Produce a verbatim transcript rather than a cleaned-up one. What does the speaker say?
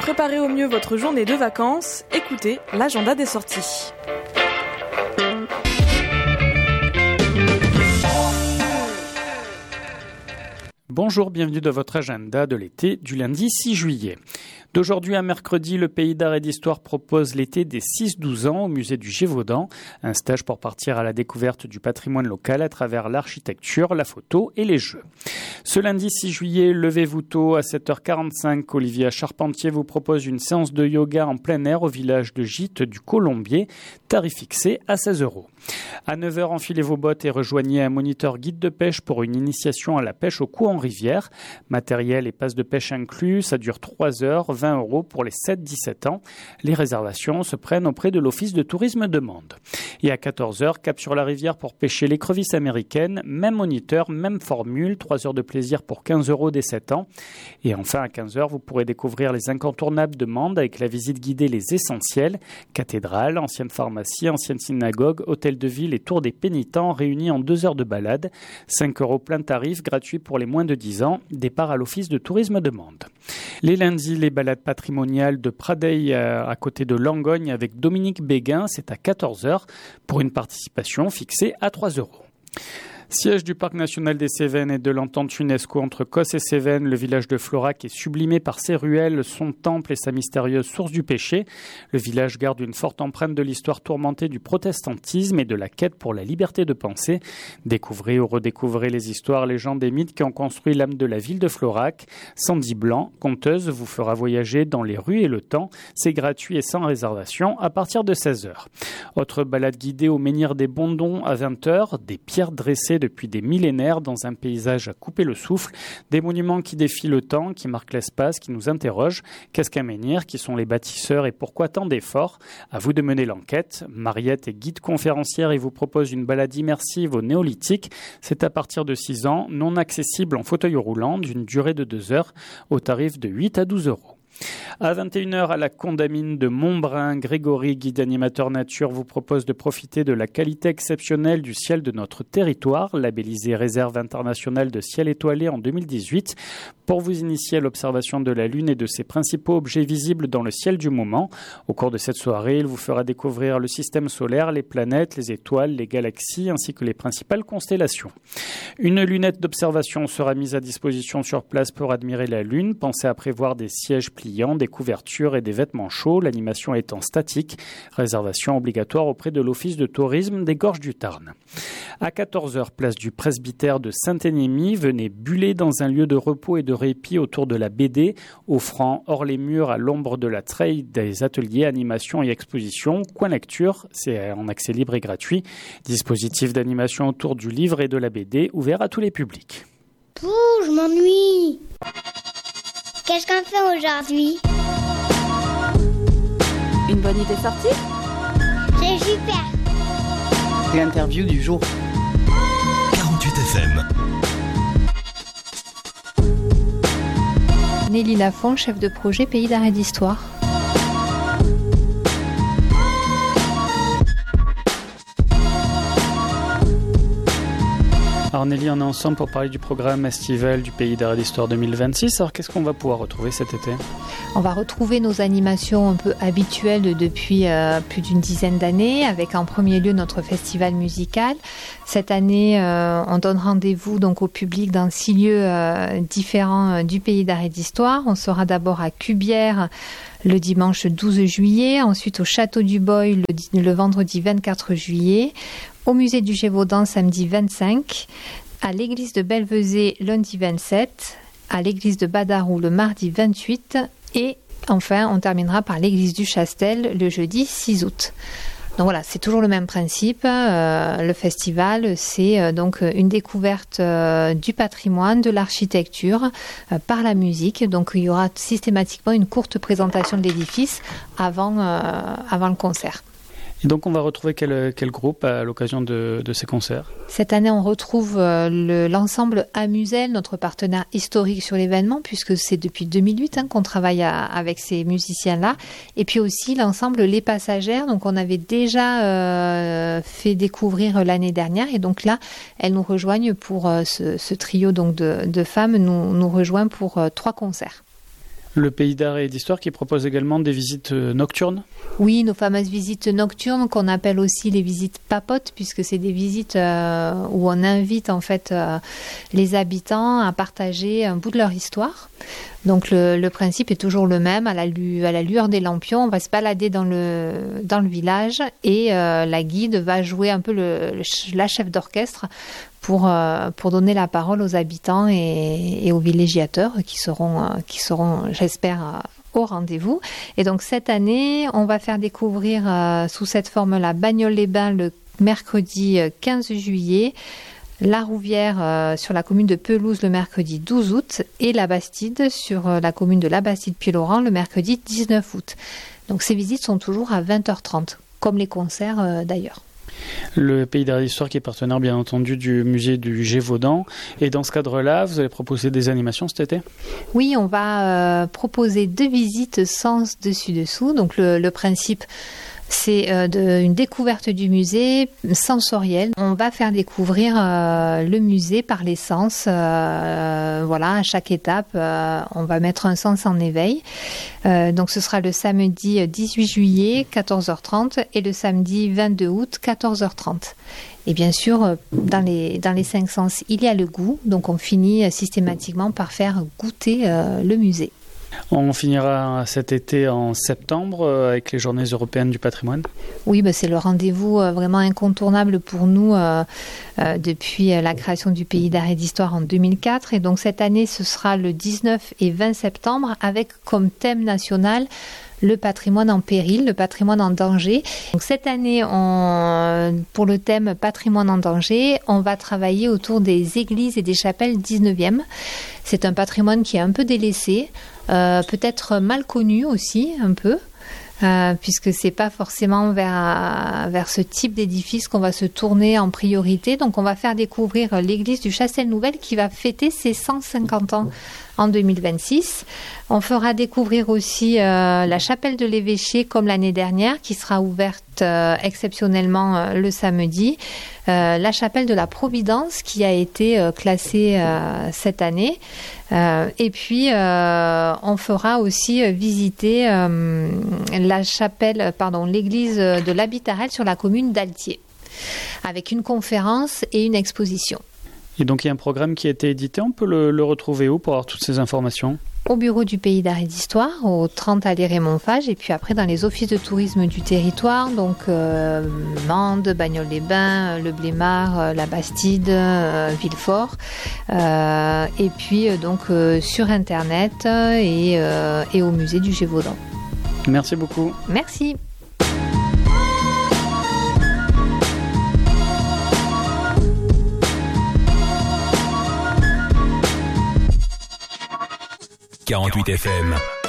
préparer au mieux votre journée de vacances, écoutez l'agenda des sorties. Bonjour, bienvenue dans votre agenda de l'été du lundi six juillet. D'aujourd'hui à mercredi, le Pays d'Art et d'Histoire propose l'été des six douze ans au musée du Gévaudan, un stage pour partir à la découverte du patrimoine local à travers l'architecture, la photo et les jeux. Ce lundi six juillet, levez-vous tôt à sept heures quarante-cinq. Olivia Charpentier vous propose une séance de yoga en plein air au village de Gite du Colombier, tarif fixé à seize euros. À neuf heures, enfilez vos bottes et rejoignez un moniteur guide de pêche pour une initiation à la pêche au coup en rivière. Matériel et passe de pêche inclus, ça dure trois heures, vingt euros pour les sept dix-sept ans. Les réservations se prennent auprès de l'Office de tourisme de Mende. Et à quatorze heures, cap sur la rivière pour pêcher l'écrevisse américaine, même moniteur, même formule, trois heures de plaisir pour quinze euros dès sept ans. Et enfin, à quinze heures, vous pourrez découvrir les incontournables de Mende avec la visite guidée Les Essentiels, cathédrale, ancienne pharmacie, ancienne synagogue, hôtel de ville et tour des pénitents réunis en deux heures de balade. cinq euros plein tarif, gratuit pour les moins de dix ans. Départ à l'Office de tourisme de Mende. Les lundis, les balades patrimoniales de Pradeil à côté de Langogne avec Dominique Béguin, c'est à quatorze heures pour une participation fixée à trois euros. Siège du Parc national des Cévennes et de l'entente UNESCO entre Cos et Cévennes, le village de Florac est sublimé par ses ruelles, son temple et sa mystérieuse source du péché. Le village garde une forte empreinte de l'histoire tourmentée du protestantisme et de la quête pour la liberté de pensée. Découvrez ou redécouvrez les histoires, légendes et mythes qui ont construit l'âme de la ville de Florac. Sandy Blanc, conteuse, vous fera voyager dans les rues et le temps. C'est gratuit et sans réservation à partir de seize heures. Autre balade guidée au menhir des Bondons à vingt heures, des pierres dressées depuis des millénaires dans un paysage à couper le souffle, des monuments qui défient le temps, qui marquent l'espace, qui nous interrogent. Qu'est-ce qu'un menhir? Qui sont les bâtisseurs et pourquoi tant d'efforts? À vous de mener l'enquête. Mariette est guide conférencière et vous propose une balade immersive au néolithique. C'est à partir de six ans, non accessible en fauteuil roulant, d'une durée de deux heures, au tarif de huit à douze euros. À vingt et une heures, à la Condamine de Montbrun, Grégory, guide animateur nature, vous propose de profiter de la qualité exceptionnelle du ciel de notre territoire, labellisé Réserve internationale de ciel étoilé en deux mille dix-huit, pour vous initier à l'observation de la Lune et de ses principaux objets visibles dans le ciel du moment. Au cours de cette soirée, il vous fera découvrir le système solaire, les planètes, les étoiles, les galaxies, ainsi que les principales constellations. Une lunette d'observation sera mise à disposition sur place pour admirer la Lune. Pensez à prévoir des sièges pliants, des couvertures et des vêtements chauds, l'animation étant statique. Réservation obligatoire auprès de l'Office de tourisme des Gorges du Tarn. À quatorze heures, place du presbytère de Saint-Énémie, venez buller dans un lieu de repos et de répit autour de la B D, offrant hors les murs à l'ombre de la treille des ateliers, animations et expositions. Coin lecture, c'est en accès libre et gratuit. Dispositif d'animation autour du livre et de la B D, ouvert à tous les publics. Pouh, je m'ennuie. Qu'est-ce qu'on fait aujourd'hui? Une bonne idée sortie? C'est super. L'interview du jour. quarante-huit F M. Nelly Lafont, chef de projet Pays d'Art et d'Histoire. Alors Nelly, on est ensemble pour parler du programme estival du Pays d'Art et d'Histoire deux mille vingt-six. Alors qu'est-ce qu'on va pouvoir retrouver cet été? On va retrouver nos animations un peu habituelles de, depuis euh, plus d'une dizaine d'années, avec en premier lieu notre festival musical. Cette année, euh, on donne rendez-vous donc au public dans six lieux euh, différents euh, du Pays d'Art et d'Histoire. On sera d'abord à Cubières le dimanche douze juillet, ensuite au Château du Boy le, le vendredi vingt-quatre juillet, au musée du Gévaudan samedi vingt-cinq, à l'église de Belvezé lundi vingt-sept, à l'église de Badarou le mardi vingt-huit et enfin on terminera par l'église du Chastel le jeudi six août. Donc voilà, c'est toujours le même principe. Euh, le festival, c'est euh, donc une découverte euh, du patrimoine, de l'architecture euh, par la musique. Donc il y aura systématiquement une courte présentation de l'édifice avant, euh, avant le concert. Et donc on va retrouver quel, quel groupe à l'occasion de, de ces concerts? Cette année, on retrouve euh, le, l'ensemble Amusel, notre partenaire historique sur l'événement, puisque c'est depuis deux mille huit hein, qu'on travaille à, avec ces musiciens-là. Et puis aussi l'ensemble Les Passagères, donc on avait déjà euh, fait découvrir l'année dernière. Et donc là, elles nous rejoignent pour euh, ce, ce trio donc de, de femmes, nous, nous rejoint pour euh, trois concerts. Le Pays d'Art et d'Histoire qui propose également des visites nocturnes ? Oui, nos fameuses visites nocturnes qu'on appelle aussi les visites papotes, puisque c'est des visites euh, où on invite en fait euh, les habitants à partager un bout de leur histoire. Donc le, le principe est toujours le même, à la, lu, à la lueur des lampions, on va se balader dans le, dans le village et euh, la guide va jouer un peu le, le, la chef d'orchestre pour, euh, pour donner la parole aux habitants et, et aux villégiateurs qui seront, euh, qui seront j'espère, euh, au rendez-vous. Et donc cette année, on va faire découvrir euh, sous cette forme-là Bagnoles-les-Bains le mercredi quinze juillet, La Rouvière euh, sur la commune de Pelouse le mercredi douze août et la Bastide sur euh, la commune de la Bastide-Puy-Laurent le mercredi dix-neuf août. Donc ces visites sont toujours à vingt heures trente, comme les concerts euh, d'ailleurs. Le Pays d'Art et d'Histoire qui est partenaire bien entendu du musée du Gévaudan. Et dans ce cadre-là, vous allez proposer des animations cet été ? Oui, on va euh, proposer deux visites sens dessus-dessous. Donc le, le principe, c'est euh, de, une découverte du musée sensorielle. On va faire découvrir euh, le musée par les sens. Euh, voilà, à chaque étape, euh, on va mettre un sens en éveil. Euh, donc ce sera le samedi dix-huit juillet, quatorze heures trente et le samedi vingt-deux août, quatorze heures trente. Et bien sûr, dans les, dans les cinq sens, il y a le goût. Donc on finit systématiquement par faire goûter euh, le musée. On finira cet été en septembre avec les Journées européennes du patrimoine. Oui, bah c'est le rendez-vous vraiment incontournable pour nous euh, euh, depuis la création du Pays d'Art et d'Histoire en deux mille quatre. Et donc cette année, ce sera le dix-neuf et vingt septembre avec comme thème national le patrimoine en péril, le patrimoine en danger. Donc cette année, on, pour le thème patrimoine en danger, on va travailler autour des églises et des chapelles dix-neuvième. C'est un patrimoine qui est un peu délaissé, euh, peut-être mal connu aussi, un peu. Euh, puisque c'est pas forcément vers, vers ce type d'édifice qu'on va se tourner en priorité. Donc on va faire découvrir l'église du Chastel-Nouvelle qui va fêter ses cent cinquante ans en deux mille vingt-six. On fera découvrir aussi euh, la chapelle de l'évêché comme l'année dernière qui sera ouverte euh, exceptionnellement euh, le samedi. Euh, la chapelle de la Providence qui a été euh, classée euh, cette année. Euh, et puis, euh, on fera aussi visiter euh, la chapelle, pardon, l'église de l'Habitarel sur la commune d'Altier, avec une conférence et une exposition. Et donc, il y a un programme qui a été édité. On peut le, le retrouver où pour avoir toutes ces informations ? Au bureau du Pays d'Art et d'Histoire, au trente allée Raymond Fage, et puis après dans les offices de tourisme du territoire, donc euh, Mende, Bagnoles-les-Bains, Le Blémard, euh, la Bastide, euh, Villefort, euh, et puis euh, donc euh, sur Internet et, euh, et au musée du Gévaudan. Merci beaucoup. Merci. quarante-huit F M